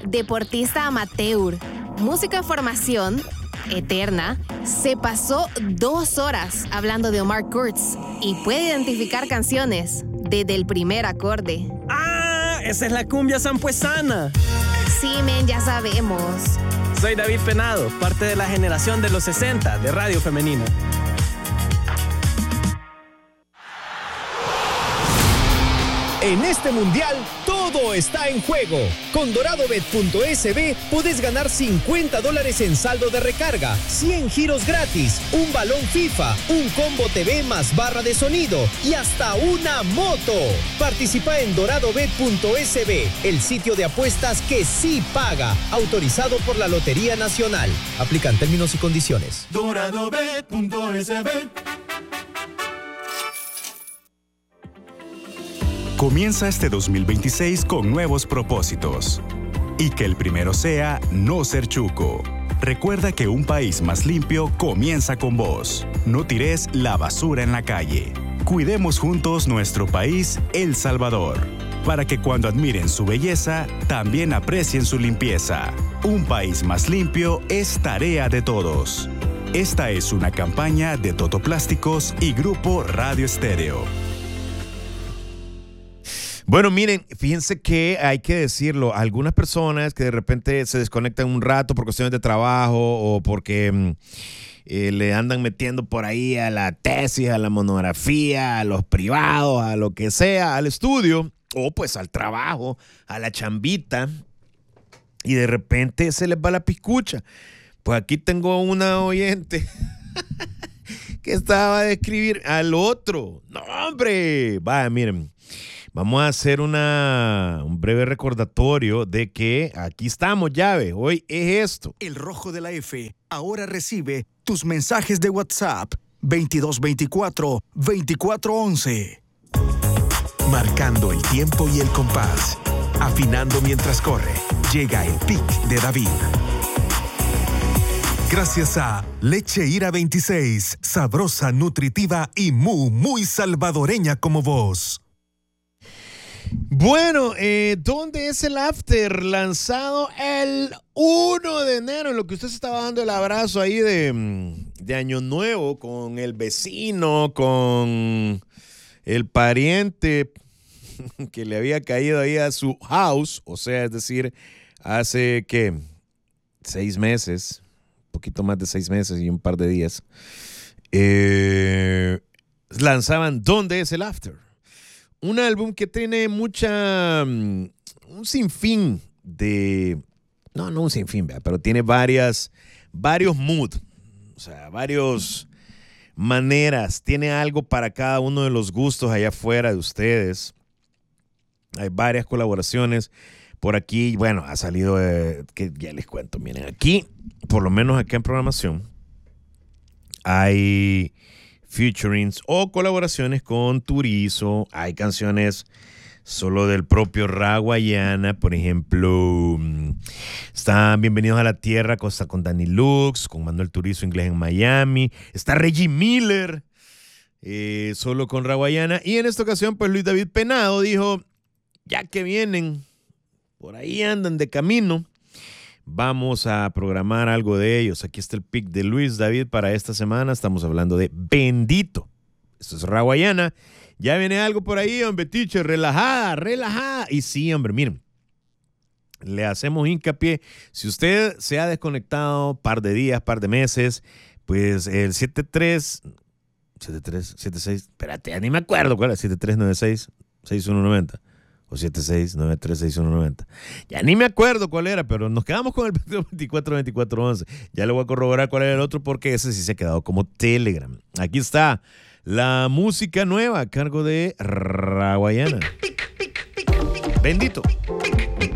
deportista amateur, música en formación, eterna, se pasó 2 horas hablando de Omar Kurz y puede identificar canciones desde el primer acorde. ¡Ah! Esa es la cumbia sampuesana. Sí, men, ya sabemos. Soy David Penado, parte de la generación de los 60 de Radio Femenina. En este mundial, todo está en juego. Con doradobet.sb puedes ganar $50 en saldo de recarga, 100 giros gratis, un balón FIFA, un combo TV más barra de sonido y hasta una moto. Participa en doradobet.sb, el sitio de apuestas que sí paga, autorizado por la Lotería Nacional. Aplican términos y condiciones. doradobet.sb. Comienza este 2026 con nuevos propósitos. Y que el primero sea no ser chuco. Recuerda que un país más limpio comienza con vos. No tires la basura en la calle. Cuidemos juntos nuestro país, El Salvador, para que cuando admiren su belleza, también aprecien su limpieza. Un país más limpio es tarea de todos. Esta es una campaña de Totoplásticos y Grupo Radio Estéreo. Bueno, miren, fíjense que hay que decirlo, algunas personas que de repente se desconectan un rato por cuestiones de trabajo o porque le andan metiendo por ahí a la tesis, a la monografía, a los privados, a lo que sea, al estudio o pues al trabajo, a la chambita y de repente se les va la piscucha. Pues aquí tengo una oyente que estaba a describir al otro. No, hombre, vaya, miren. Vamos a hacer un breve recordatorio de que aquí estamos, llave. Hoy es esto. El Rojo de la F ahora recibe tus mensajes de WhatsApp 2224-2411. Marcando el tiempo y el compás. Afinando mientras corre. Llega el pic de David. Gracias a Leche Ira 26. Sabrosa, nutritiva y muy salvadoreña como vos. Bueno, ¿dónde es el after? Lanzado el 1 de enero, en lo que usted se estaba dando el abrazo ahí de Año Nuevo con el vecino, con el pariente que le había caído ahí a su house, o sea, es decir, hace, ¿qué? 6 meses, un poquito más de 6 meses y un par de días, lanzaban ¿Dónde es el after? Un álbum que tiene un sinfín de, no un sinfín, pero tiene varios moods, o sea, varias maneras, tiene algo para cada uno de los gustos allá afuera de ustedes. Hay varias colaboraciones por aquí, bueno, ha salido, que ya les cuento, miren, aquí, por lo menos acá en programación, hay featurings o colaboraciones con Turizo, hay canciones solo del propio Raguayana, por ejemplo, están Bienvenidos a la Tierra, Costa con Danny Lux, con Manuel Turizo, Inglés en Miami, está Reggie Miller, solo con Raguayana, y en esta ocasión pues Luis David Penado dijo, ya que vienen, por ahí andan de camino, vamos a programar algo de ellos. Aquí está el pick de Luis David para esta semana. Estamos hablando de Bendito. Esto es Raguayana. Ya viene algo por ahí, hombre, teacher, relajada. Y sí, hombre, miren, le hacemos hincapié. Si usted se ha desconectado par de días, par de meses, pues el 76, espérate, ya ni me acuerdo cuál es, 7396-6190. O 76936190. Ya ni me acuerdo cuál era, pero nos quedamos con el 242411. Ya le voy a corroborar cuál era el otro porque ese sí se ha quedado como Telegram. Aquí está la música nueva a cargo de Raguayana. Bendito.